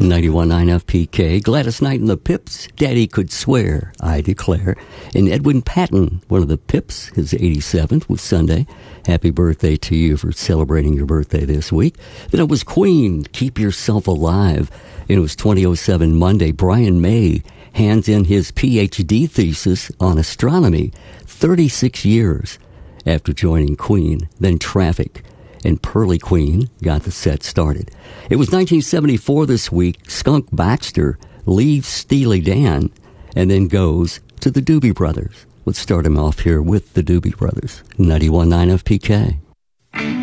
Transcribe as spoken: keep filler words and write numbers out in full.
ninety-one point nine F P K. Gladys Knight and the Pips, Daddy Could Swear, I Declare. And Edwin Patton, one of the Pips, his eighty-seventh was Sunday. Happy birthday to you for celebrating your birthday this week. Then it was Queen, Keep Yourself Alive. And it was twenty oh seven Monday. Brian May hands in his P H D thesis on astronomy thirty-six years after joining Queen. Then Traffic and Pearly Queen got the set started. It was nineteen seventy-four this week. Skunk Baxter leaves Steely Dan and then goes to the Doobie Brothers. Let's start him off here with the Doobie Brothers. ninety-one point nine F P K.